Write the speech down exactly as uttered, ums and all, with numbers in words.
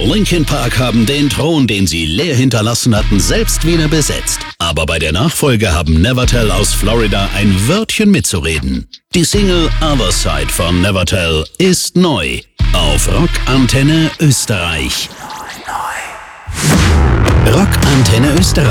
Linkin Park haben den Thron, den sie leer hinterlassen hatten, selbst wieder besetzt. Aber bei der Nachfolge haben Nevertell aus Florida ein Wörtchen mitzureden. Die Single Other Side von Nevertell ist neu auf Rockantenne Österreich. Rockantenne Österreich.